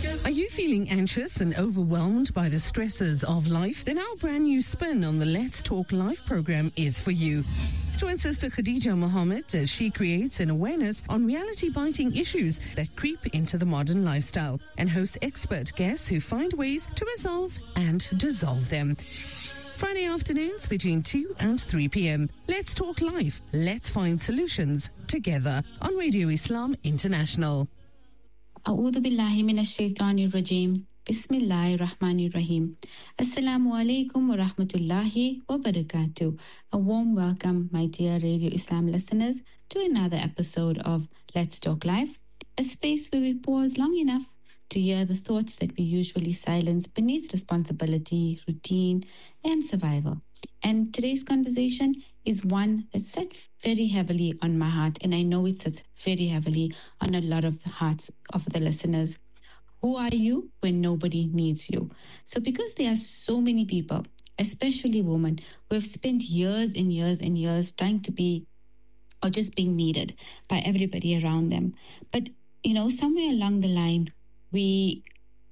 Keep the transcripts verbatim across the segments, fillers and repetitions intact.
Are you feeling anxious and overwhelmed by the stresses of life? Then our brand new spin on the Let's Talk Life program is for you. Join Sister Khadija Mohammed as she creates an awareness on reality-biting issues that creep into the modern lifestyle and host expert guests who find ways to resolve and dissolve them. Friday afternoons between two and three p.m. Let's Talk Life. Let's find solutions together on Radio Islam International. A'udhu billahi minash shaitanir rajim. Bismillahir Rahmanir Rahim. Assalamu alaikum wa rahmatullahi wa barakatuh. A warm welcome, my dear Radio Islam listeners, to another episode of Let's Talk Life, a space where we pause long enough to hear the thoughts that we usually silence beneath responsibility, routine, and survival. And today's conversation is one that sits very heavily on my heart, and I know it sits very heavily on a lot of the hearts of the listeners. Who are you when nobody needs you? So because there are so many people, especially women, who have spent years and years and years trying to be or just being needed by everybody around them. But, you know, somewhere along the line, we,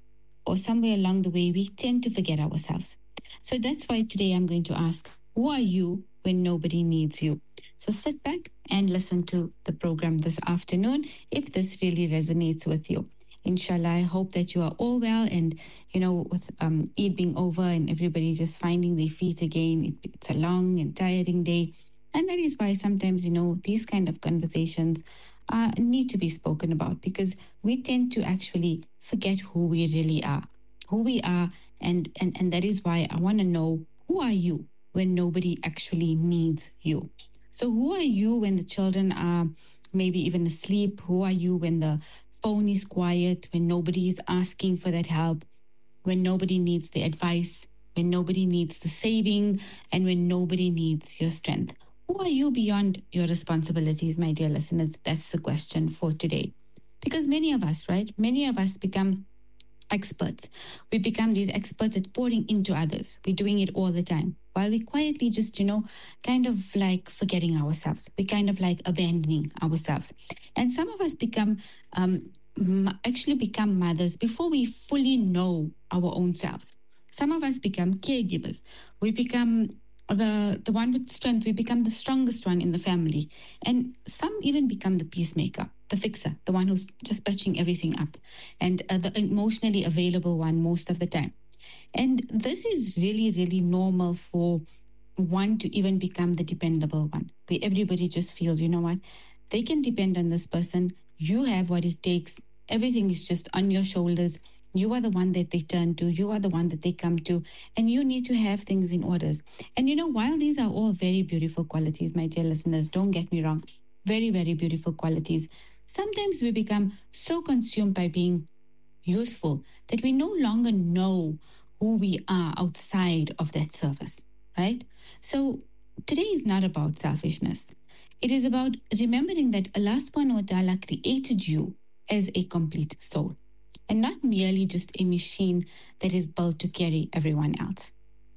or somewhere along the way, we tend to forget ourselves. So that's why today I'm going to ask, who are you when nobody needs you? So sit back and listen to the program this afternoon if this really resonates with you. Inshallah, I hope that you are all well and, you know, with um, Eid being over and everybody just finding their feet again. It, it's a long and tiring day. And that is why sometimes, you know, these kind of conversations uh, need to be spoken about, because we tend to actually forget who we really are, who we are. And, and, and that is why I want to know, who are you when nobody actually needs you? So who are you when the children are maybe even asleep? Who are you when the phone is quiet, when nobody is asking for that help, when nobody needs the advice, when nobody needs the saving, and when nobody needs your strength? Who are you beyond your responsibilities, my dear listeners? That's the question for today. Because many of us, right? Many of us become experts. We become these experts at pouring into others. We're doing it all the time, while we quietly just, you know, kind of like forgetting ourselves. We kind of like abandoning ourselves. And some of us become, um, actually become mothers before we fully know our own selves. Some of us become caregivers. We become the, the one with strength. We become the strongest one in the family. And some even become the peacemaker, the fixer, the one who's just patching everything up, and uh, the emotionally available one most of the time. And this is really, really normal for one to even become the dependable one, where everybody just feels, you know what, they can depend on this person. You have what it takes. Everything is just on your shoulders. You are the one that they turn to. You are the one that they come to. And you need to have things in orders. And, you know, while these are all very beautiful qualities, my dear listeners, don't get me wrong, very, very beautiful qualities, sometimes we become so consumed by being useful that we no longer know who we are outside of that service, right? So today is not about selfishness. It is about remembering that Allah subhanahu wa ta'ala created you as a complete soul, and not merely just a machine that is built to carry everyone else.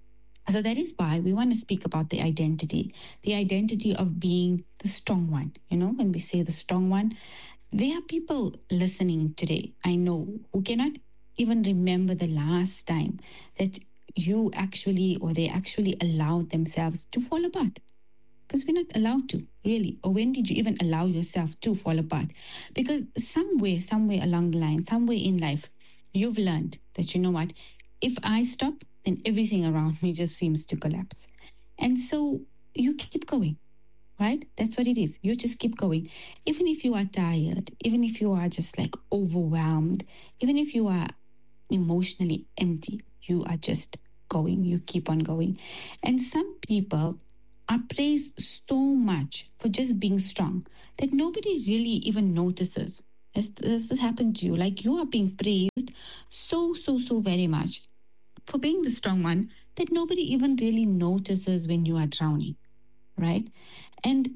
So that is why we want to speak about the identity, the identity of being the strong one. You know, when we say the strong one, there are people listening today, I know, who cannot even remember the last time that you actually, or they actually allowed themselves to fall apart. Because we're not allowed to, really. Or when did you even allow yourself to fall apart? Because somewhere, somewhere along the line, somewhere in life, you've learned that, you know what, if I stop, then everything around me just seems to collapse. And so you keep going, right? That's what it is. You just keep going. Even if you are tired, even if you are just like overwhelmed, even if you are emotionally empty, you are just going. You keep on going. And some people are praised so much for just being strong that nobody really even notices. Has, has this happened to you? Like, you are being praised so, so, so very much for being the strong one that nobody even really notices when you are drowning, right? And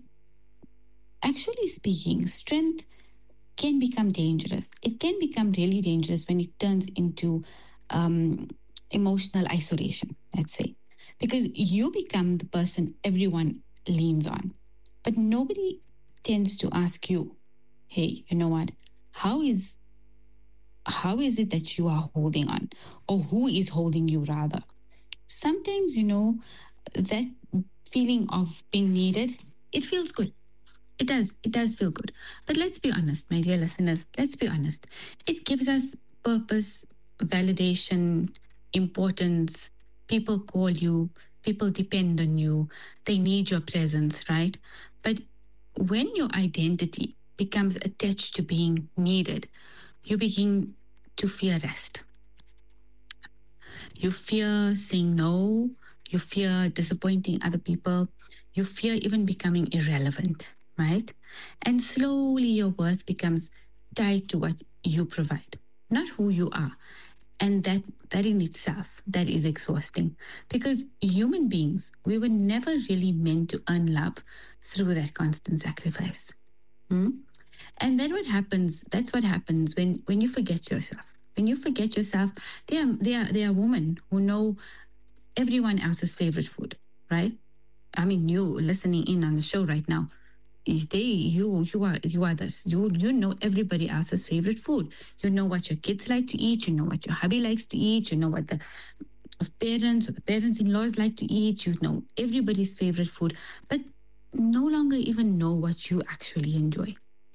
actually speaking, strength can become dangerous. It can become really dangerous when it turns into um, emotional isolation, let's say. Because you become the person everyone leans on. But nobody tends to ask you, hey, you know what? How is how is it that you are holding on, or who is holding you rather? Sometimes, you know, that feeling of being needed, it feels good. It does. It does feel good. But let's be honest, my dear listeners, let's be honest. It gives us purpose, validation, importance. People call you, people depend on you, they need your presence, right? But when your identity becomes attached to being needed, you begin to fear rest. You fear saying no. You fear disappointing other people. You fear even becoming irrelevant, right? And slowly your worth becomes tied to what you provide, not who you are. And that, that in itself, that is exhausting, because human beings, we were never really meant to earn love through that constant sacrifice. Hmm? And then what happens, that's what happens when, when you forget yourself. When you forget yourself, there are, there, are, there are women who know everyone else's favorite food, right? I mean, you listening in on the show right now, they you you are you are this you you know everybody else's favorite food. You know what your kids like to eat. You know what your hubby likes to eat. You know what the parents or the parents-in-laws like to eat. You know everybody's favorite food, but no longer even know what you actually enjoy.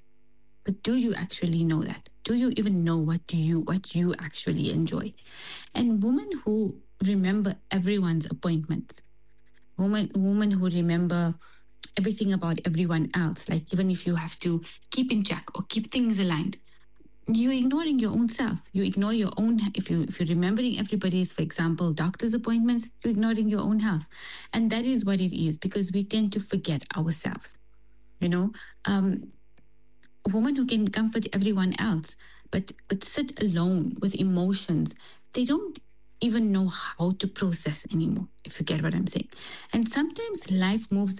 But do you actually know that? Do you even know what do you what you actually enjoy? And women who remember everyone's appointments, women women who remember everything about everyone else, like even if you have to keep in check or keep things aligned, you're ignoring your own self. You ignore your own, if you if you're remembering everybody's, for example, doctor's appointments, you're ignoring your own health. And that is what it is, because we tend to forget ourselves. You know, um, a woman who can comfort everyone else, but but sit alone with emotions, they don't even know how to process anymore, if you get what I'm saying. And sometimes life moves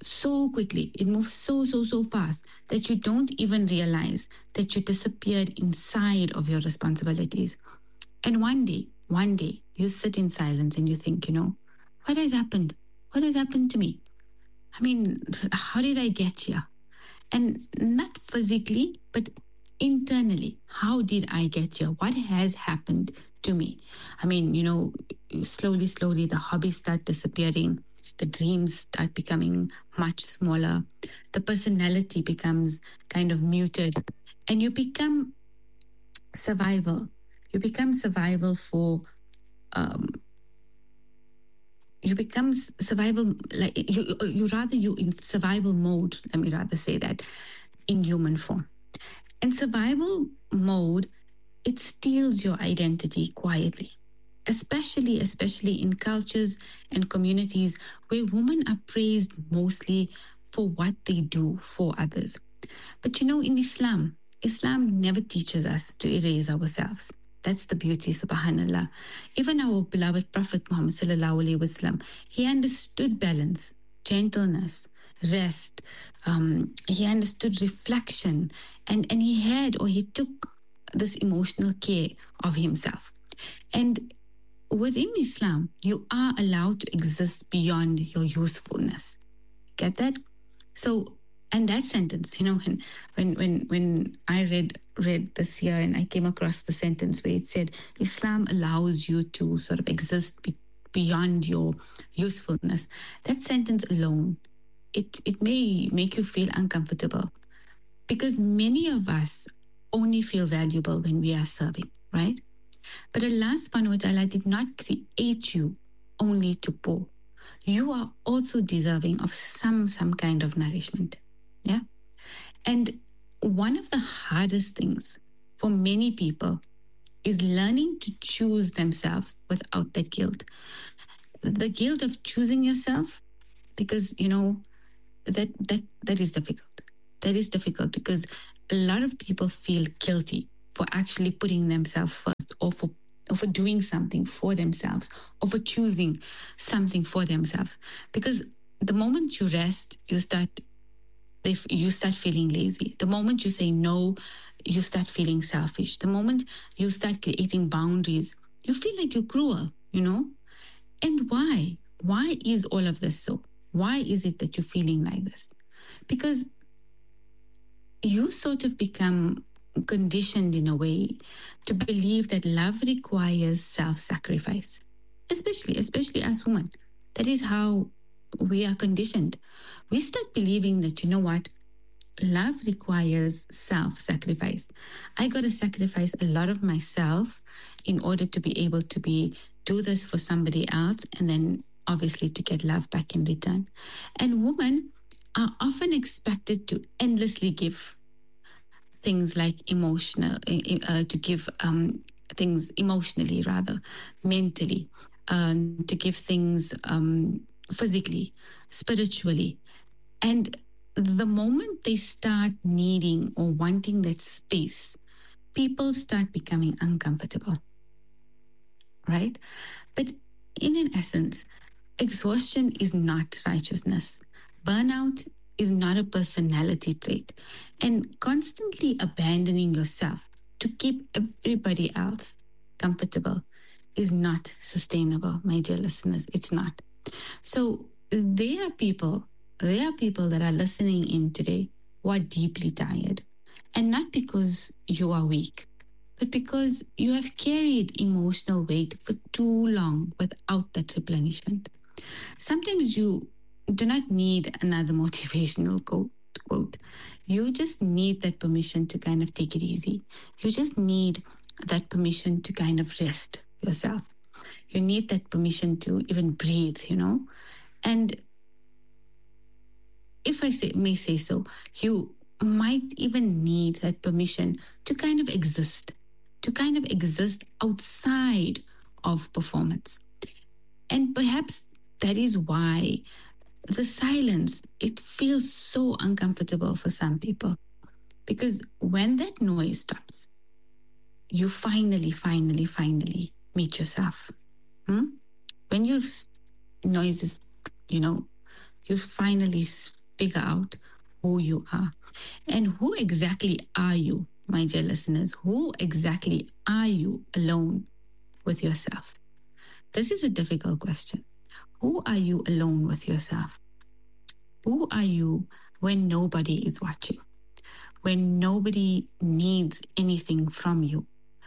so quickly, it moves so, so, so fast that you don't even realize that you disappeared inside of your responsibilities. And one day, one day, you sit in silence and you think, you know, what has happened? What has happened to me? I mean, how did I get here? And not physically, but internally, how did I get here? What has happened to me? I mean, you know, slowly, slowly, the hobbies start disappearing. The dreams start becoming much smaller. The personality becomes kind of muted. And you become survival. You become survival for... Um, you become survival, like you, you rather you in survival mode, let me rather say that, in human form. And survival mode, it steals your identity quietly, especially, especially in cultures and communities where women are praised mostly for what they do for others. But you know, in Islam, Islam never teaches us to erase ourselves. That's the beauty, subhanAllah. Even our beloved Prophet Muhammad sallallahu alaihi wasallam, he understood balance, gentleness, rest. Um, he understood reflection, and, and he had or he took this emotional care of himself. And within Islam, you are allowed to exist beyond your usefulness. Get that? So, and that sentence, you know, when when when when I read read this year and I came across the sentence where it said Islam allows you to sort of exist be, beyond your usefulness. That sentence alone, it it may make you feel uncomfortable, because many of us only feel valuable when we are serving, right? But Allah subhanahu wa ta'ala did not create you only to pour. You are also deserving of some some kind of nourishment. Yeah. And one of the hardest things for many people is learning to choose themselves without that guilt. The guilt of choosing yourself, because, you know, that that that is difficult. That is difficult because a lot of people feel guilty for actually putting themselves first, or for or for doing something for themselves, or for choosing something for themselves. Because the moment you rest, you start If you start feeling lazy. The moment you say no, you start feeling selfish. The moment you start creating boundaries, you feel like you're cruel, you know? And why? Why is all of this so? Why is it that you're feeling like this? Because you sort of become conditioned in a way to believe that love requires self-sacrifice, especially, especially as women. That is how we are conditioned. We start believing that, you know what, love requires self-sacrifice. I got to sacrifice a lot of myself in order to be able to be do this for somebody else, and then obviously to get love back in return. And women are often expected to endlessly give things like emotional, uh, to give um, things emotionally, rather, mentally, um, to give things um, physically, spiritually. And the moment they start needing or wanting that space, people start becoming uncomfortable, right? But in an essence, exhaustion is not righteousness. Burnout is not a personality trait. And constantly abandoning yourself to keep everybody else comfortable is not sustainable, my dear listeners. It's not. So there are people, there are people that are listening in today who are deeply tired. And not because you are weak, but because you have carried emotional weight for too long without that replenishment. Sometimes you do not need another motivational quote, quote. You just need that permission to kind of take it easy. You just need that permission to kind of rest yourself. You need that permission to even breathe, you know? And if I say, may say so, you might even need that permission to kind of exist, to kind of exist outside of performance. And perhaps that is why the silence, it feels so uncomfortable for some people. Because when that noise stops, you finally, finally, finally meet yourself. Hmm? When your noise is, you know, you finally figure out who you are. And who exactly are you, my dear listeners? Who exactly are you alone with yourself? This is a difficult question. Who are you alone with yourself? Who are you when nobody is watching? When nobody needs anything from you?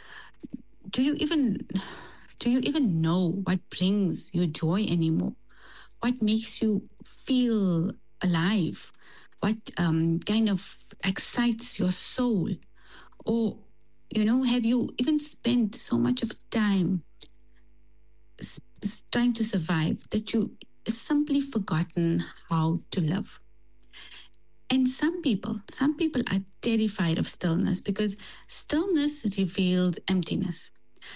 Do you even do you even know what brings you joy anymore? What makes you feel alive? What um, kind of excites your soul? Or, you know, have you even spent so much of time s- s- trying to survive that you simply forgotten how to live? And some people, some people are terrified of stillness because stillness reveals emptiness.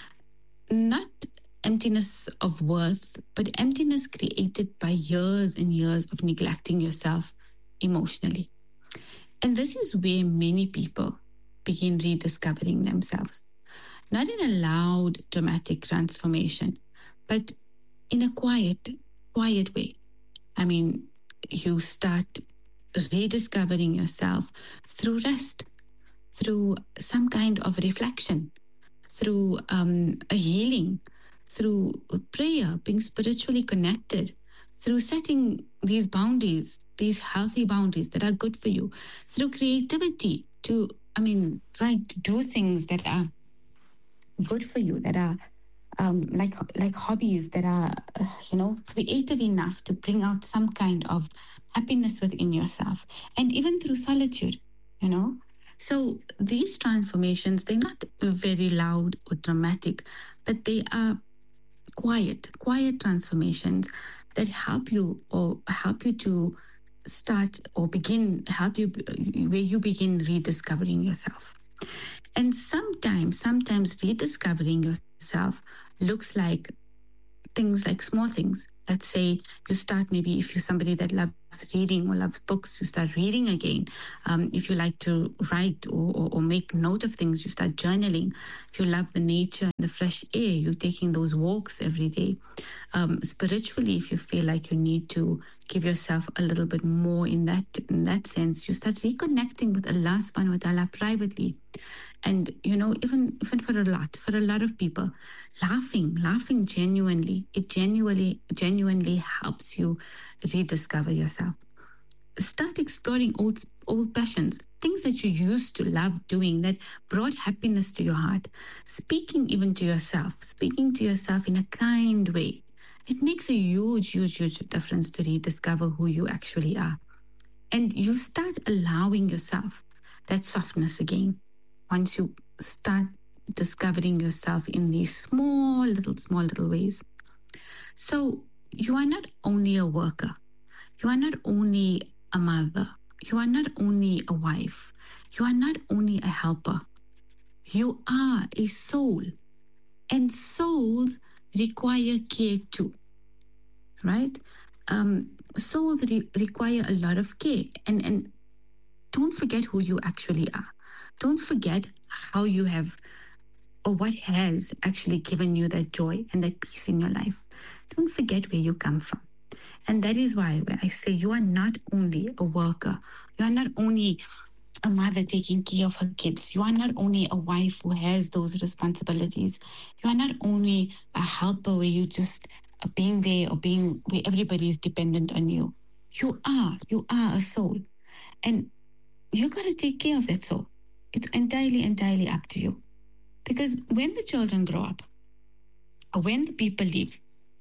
Not emptiness of worth, but emptiness created by years and years of neglecting yourself emotionally. And this is where many people begin rediscovering themselves. Not in a loud, dramatic transformation, but in a quiet, quiet way. I mean, you start rediscovering yourself through rest, through some kind of reflection, through um, a healing, through prayer, being spiritually connected, through setting these boundaries, these healthy boundaries that are good for you, through creativity to, I mean, trying to do things that are good for you, that are um, like like hobbies that are, uh, you know, creative enough to bring out some kind of happiness within yourself, and even through solitude, you know. So these transformations, they're not very loud or dramatic, but they are quiet, quiet transformations that help you or help you to start or begin, help you where you begin rediscovering yourself. And sometimes, sometimes rediscovering yourself looks like things like small things. Let's say you start, maybe if you're somebody that loves reading or loves books, you start reading again. Um, if you like to write or, or, or make note of things, you start journaling. If you love the nature and the fresh air, you're taking those walks every day. Um, spiritually, if you feel like you need to give yourself a little bit more in that in that sense, you start reconnecting with Allah subhanahu wa ta'ala privately. And, you know, even, even for a lot, for a lot of people, laughing, laughing genuinely, it genuinely, genuinely helps you rediscover yourself. Start exploring old old passions, things that you used to love doing that brought happiness to your heart. Speaking even to yourself, speaking to yourself in a kind way. It makes a huge, huge, huge difference to rediscover who you actually are. And you start allowing yourself that softness again once you start discovering yourself in these small, little, small, little ways. So you are not only a worker, you are not only a mother, you are not only a wife, you are not only a helper, you are a soul. And souls require care too, right? Um, souls re- require a lot of care. And, and don't forget who you actually are. Don't forget how you have or what has actually given you that joy and that peace in your life. Don't forget where you come from. And that is why when I say you are not only a worker, you are not only a mother taking care of her kids, you are not only a wife who has those responsibilities, you are not only a helper where you just are being there or being where everybody is dependent on you. You are, you are a soul. And you got to take care of that soul. It's entirely, entirely up to you. Because when the children grow up, or when the people leave,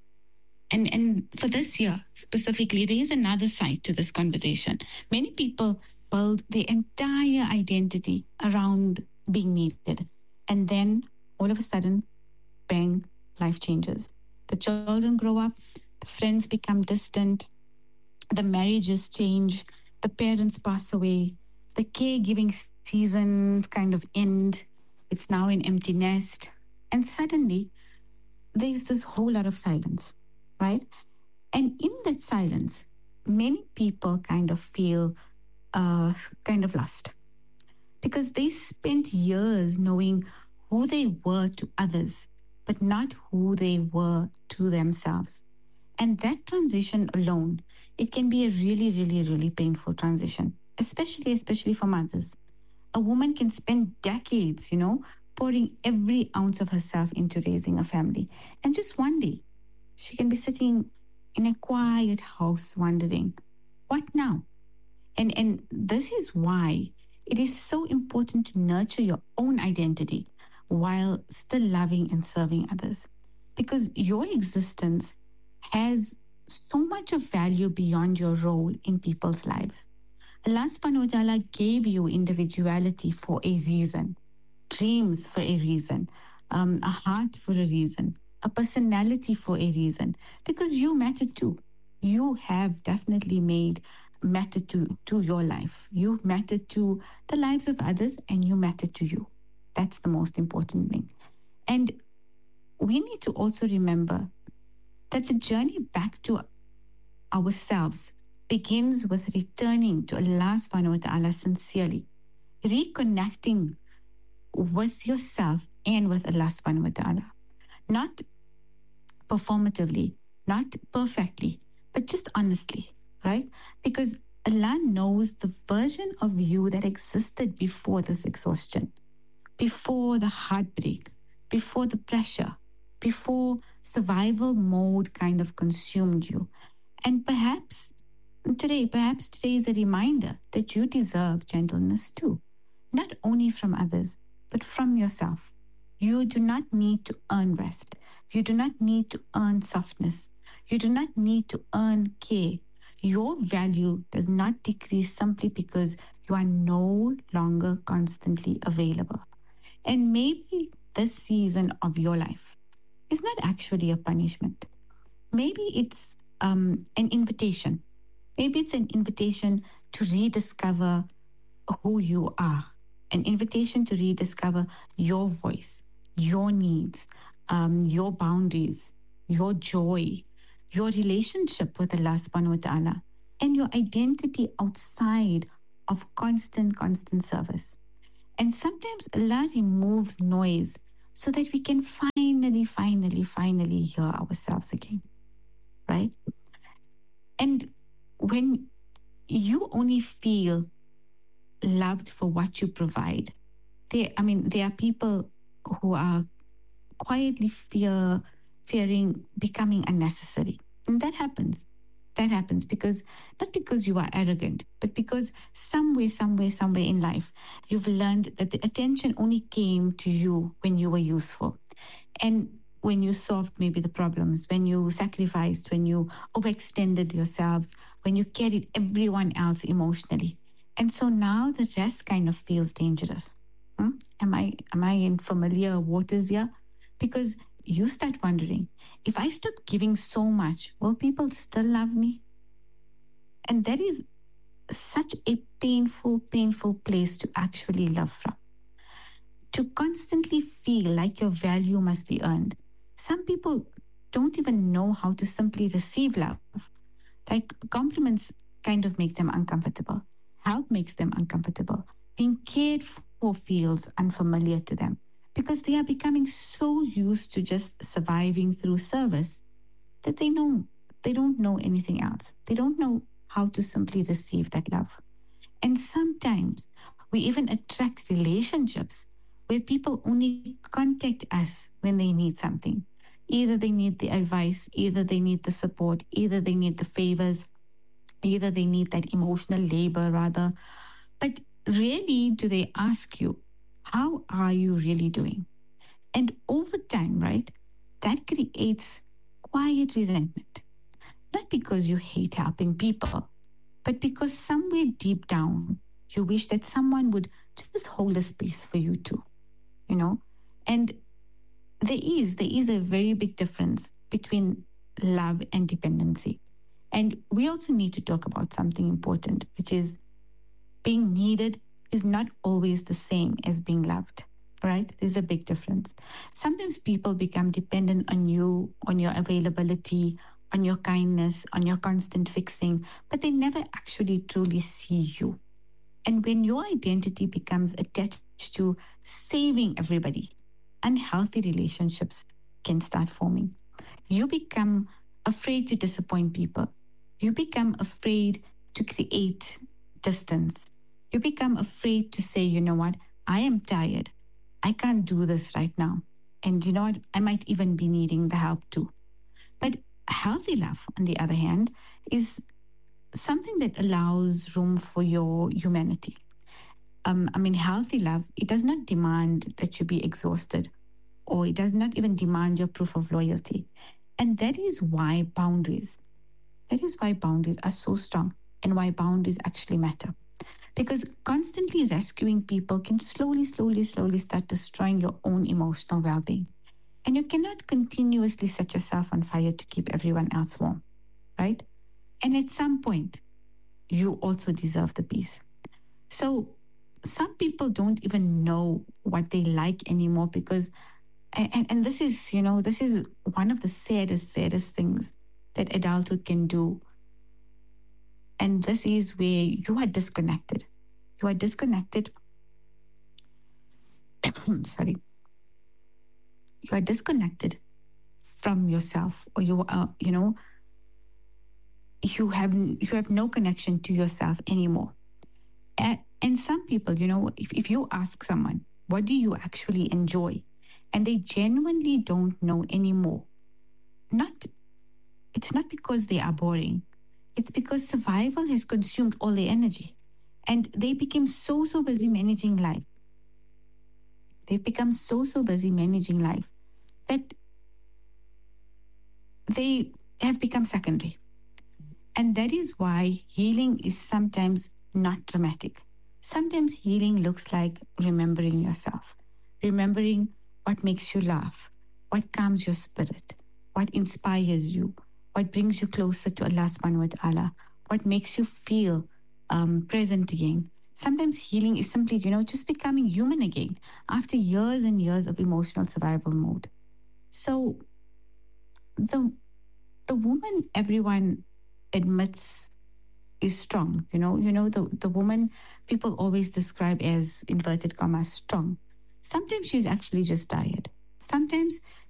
and, and for this year specifically, there is another side to this conversation. Many people build their entire identity around being needed. And then all of a sudden, bang, life changes. The children grow up, the friends become distant, the marriages change, the parents pass away, the caregiving seasons kind of end. It's now an empty nest. And suddenly, there's this whole lot of silence, right? And in that silence, many people kind of feel uh, kind of lost because they spent years knowing who they were to others, but not who they were to themselves. And that transition alone, it can be a really, really, really painful transition, especially, especially for mothers. A woman can spend decades, you know, pouring every ounce of herself into raising a family. And just one day, she can be sitting in a quiet house wondering, what now? And, and this is why it is so important to nurture your own identity while still loving and serving others. Because your existence has so much of value beyond your role in people's lives. Allah subhanahu wa ta'ala gave you individuality for a reason, dreams for a reason, um, a heart for a reason, a personality for a reason, because you matter too. You have definitely made matter to, to your life. You matter to the lives of others and you matter to you. That's the most important thing. And we need to also remember that the journey back to ourselves begins with returning to Allah subhanahu wa ta'ala sincerely, reconnecting with yourself and with Allah subhanahu wa ta'ala. Not performatively, not perfectly, but just honestly, right? Because Allah knows the version of you that existed before this exhaustion, before the heartbreak, before the pressure, before survival mode kind of consumed you. And perhaps today, perhaps today is a reminder that you deserve gentleness too, not only from others, but from yourself. You do not need to earn rest. You do not need to earn softness. You do not need to earn care. Your value does not decrease simply because you are no longer constantly available. And maybe this season of your life is not actually a punishment. Maybe it's um, an invitation. Maybe it's an invitation to rediscover who you are, an invitation to rediscover your voice, your needs, um, your boundaries, your joy, your relationship with Allah subhanahu wa ta'ala, and your identity outside of constant, constant service. And sometimes Allah removes noise so that we can finally, finally, finally hear ourselves again, right? And when you only feel loved for what you provide, there, I mean, there are people who are quietly fear, fearing becoming unnecessary. And that happens. That happens because, not because you are arrogant, but because somewhere, somewhere, somewhere in life, you've learned that the attention only came to you when you were useful. And when you solved maybe the problems, when you sacrificed, when you overextended yourselves, when you carried everyone else emotionally. And so now the rest kind of feels dangerous. Hmm? Am I am I in familiar waters here? Because you start wondering, if I stop giving so much, will people still love me? And that is such a painful, painful place to actually love from. To constantly feel like your value must be earned. Some people don't even know how to simply receive love. Like compliments kind of make them uncomfortable. Help makes them uncomfortable. Being cared for feels unfamiliar to them because they are becoming so used to just surviving through service that they know they don't know anything else. They don't know how to simply receive that love. And sometimes we even attract relationships where people only contact us when they need something. Either they need the advice, either they need the support, either they need the favors, either they need that emotional labor rather. But really, do they ask you, how are you really doing? And over time, right, that creates quiet resentment. Not because you hate helping people, but because somewhere deep down, you wish that someone would just hold a space for you too, you know? And there is, there is a very big difference between love and dependency. And we also need to talk about something important, which is being needed is not always the same as being loved, right? There's a big difference. Sometimes people become dependent on you, on your availability, on your kindness, on your constant fixing, but they never actually truly see you. And when your identity becomes attached to saving everybody, unhealthy relationships can start forming. You become afraid to disappoint people. You become afraid to create distance. You become afraid to say, you know what, I am tired. I can't do this right now. And you know what, I might even be needing the help too. But healthy love, on the other hand, is something that allows room for your humanity. Um, I mean, healthy love, it does not demand that you be exhausted, or it does not even demand your proof of loyalty. And that is why boundaries, that is why boundaries are so strong and why boundaries actually matter. Because constantly rescuing people can slowly, slowly, slowly start destroying your own emotional well being. And you cannot continuously set yourself on fire to keep everyone else warm, right? And at some point, you also deserve the peace. So some people don't even know what they like anymore because, and, and this is, you know, this is one of the saddest, saddest things that adulthood can do. And this is where you are disconnected. You are disconnected. Sorry. You are disconnected from yourself, or you are, you know, you have you have no connection to yourself anymore. And, and some people, you know, if, if you ask someone, what do you actually enjoy? And they genuinely don't know anymore. Not, it's not because they are boring. It's because survival has consumed all their energy. And they became so, so busy managing life. They've become so, so busy managing life that they have become secondary. And that is why healing is sometimes not dramatic. Sometimes healing looks like remembering yourself, remembering what makes you laugh, what calms your spirit, what inspires you, what brings you closer to Allah subhanahu wa ta'ala, what makes you feel um, present again. Sometimes healing is simply, you know, just becoming human again after years and years of emotional survival mode. So the the woman everyone admits is strong, you know, you know, the, the woman people always describe as inverted commas strong. Sometimes she's actually just tired. Sometimes